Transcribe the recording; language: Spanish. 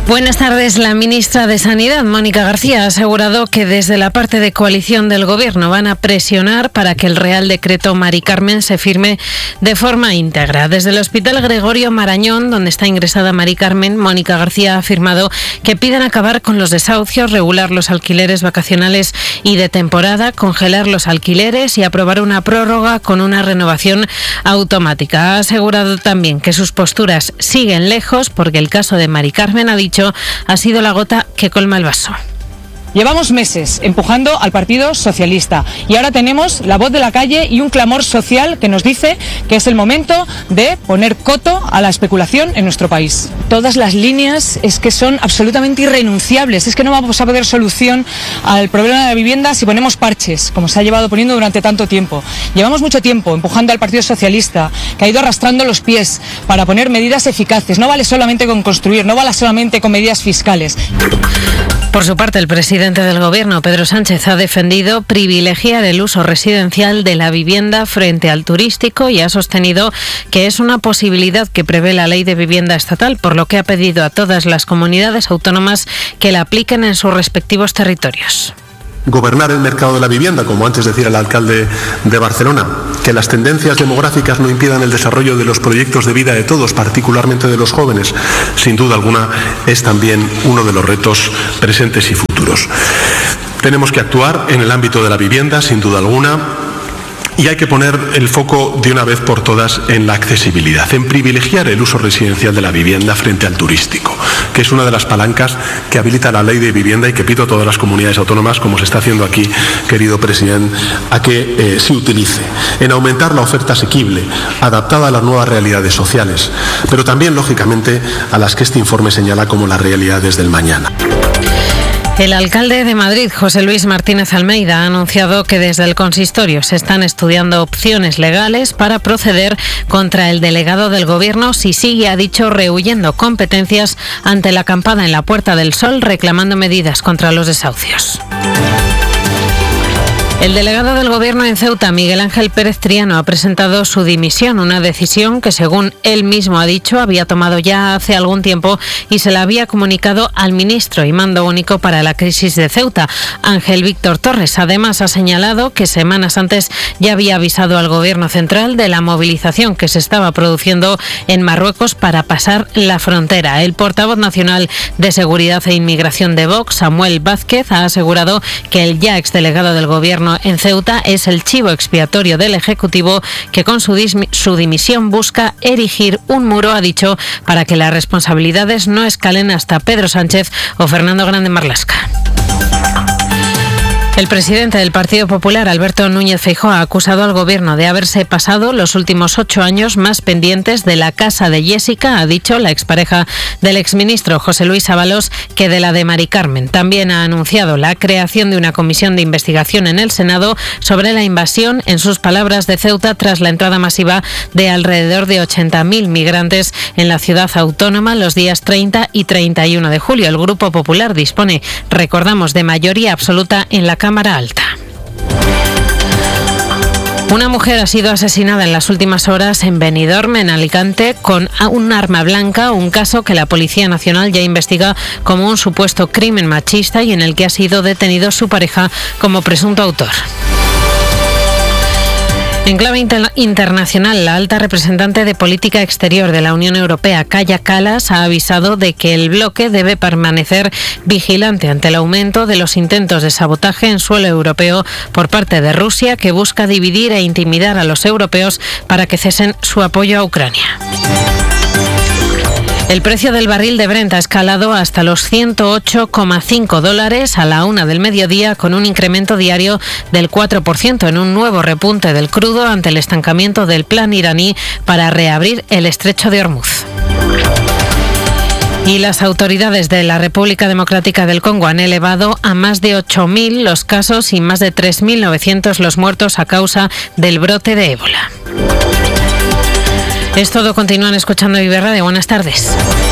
Buenas tardes. La ministra de Sanidad, Mónica García, ha asegurado que desde la parte de coalición del Gobierno van a presionar para que el Real Decreto Mari Carmen se firme de forma íntegra. Desde el Hospital Gregorio Marañón, donde está ingresada Mari Carmen, Mónica García ha afirmado que piden acabar con los desahucios, regular los alquileres vacacionales y de temporada, congelar los alquileres y aprobar una prórroga con una renovación automática. Ha asegurado también que sus posturas siguen lejos porque el caso de Mari Carmen, ha dicho, ha sido la gota que colma el vaso. Llevamos meses empujando al Partido Socialista y ahora tenemos la voz de la calle y un clamor social que nos dice que es el momento de poner coto a la especulación en nuestro país. Todas las líneas es que son absolutamente irrenunciables, es que no vamos a poder solución al problema de la vivienda si ponemos parches, como se ha llevado poniendo durante tanto tiempo. Llevamos mucho tiempo empujando al Partido Socialista, que ha ido arrastrando los pies para poner medidas eficaces. No vale solamente con construir, no vale solamente con medidas fiscales. Por su parte, el presidente del Gobierno, Pedro Sánchez, ha defendido privilegiar el uso residencial de la vivienda frente al turístico y ha sostenido que es una posibilidad que prevé la Ley de Vivienda Estatal, por lo que ha pedido a todas las comunidades autónomas que la apliquen en sus respectivos territorios. Gobernar el mercado de la vivienda, como antes decía el alcalde de Barcelona, que las tendencias demográficas no impidan el desarrollo de los proyectos de vida de todos, particularmente de los jóvenes, sin duda alguna es también uno de los retos presentes y futuros. Tenemos que actuar en el ámbito de la vivienda, sin duda alguna, y hay que poner el foco de una vez por todas en la accesibilidad, en privilegiar el uso residencial de la vivienda frente al turístico, que es una de las palancas que habilita la Ley de Vivienda y que pido a todas las comunidades autónomas, como se está haciendo aquí, querido presidente, a que se utilice, en aumentar la oferta asequible, adaptada a las nuevas realidades sociales, pero también, lógicamente, a las que este informe señala como las realidades del mañana. El alcalde de Madrid, José Luis Martínez Almeida, ha anunciado que desde el consistorio se están estudiando opciones legales para proceder contra el delegado del Gobierno si sigue, ha dicho, rehuyendo competencias ante la acampada en la Puerta del Sol, reclamando medidas contra los desahucios. El delegado del Gobierno en Ceuta, Miguel Ángel Pérez Triano, ha presentado su dimisión, una decisión que, según él mismo ha dicho, había tomado ya hace algún tiempo y se la había comunicado al ministro y mando único para la crisis de Ceuta, Ángel Víctor Torres. Además, ha señalado que semanas antes ya había avisado al Gobierno central de la movilización que se estaba produciendo en Marruecos para pasar la frontera. El portavoz nacional de Seguridad e Inmigración de Vox, Samuel Vázquez, ha asegurado que el ya exdelegado del Gobierno en Ceuta es el chivo expiatorio del Ejecutivo que con su dimisión busca erigir un muro, ha dicho, para que las responsabilidades no escalen hasta Pedro Sánchez o Fernando Grande Marlaska. El presidente del Partido Popular, Alberto Núñez Feijóo, ha acusado al Gobierno de haberse pasado los últimos 8 años más pendientes de la casa de Jessica, ha dicho la expareja del exministro José Luis Ábalos, que de la de Mari Carmen. También ha anunciado la creación de una comisión de investigación en el Senado sobre la invasión, en sus palabras, de Ceuta tras la entrada masiva de alrededor de 80.000 migrantes en la ciudad autónoma los días 30 y 31 de julio. El Grupo Popular dispone, recordamos, de mayoría absoluta en la Cámara Alta. Una mujer ha sido asesinada en las últimas horas en Benidorm, en Alicante, con un arma blanca, un caso que la Policía Nacional ya investiga como un supuesto crimen machista y en el que ha sido detenido su pareja como presunto autor. En clave internacional, la alta representante de Política Exterior de la Unión Europea, Kaja Kallas, ha avisado de que el bloque debe permanecer vigilante ante el aumento de los intentos de sabotaje en suelo europeo por parte de Rusia, que busca dividir e intimidar a los europeos para que cesen su apoyo a Ucrania. El precio del barril de Brent ha escalado hasta los $108,5 a la 1 del mediodía, con un incremento diario del 4% en un nuevo repunte del crudo ante el estancamiento del plan iraní para reabrir el estrecho de Hormuz. Y las autoridades de la República Democrática del Congo han elevado a más de 8.000 los casos y más de 3.900 los muertos a causa del brote de ébola. Es todo, continúan escuchando Vive Radio. Buenas tardes.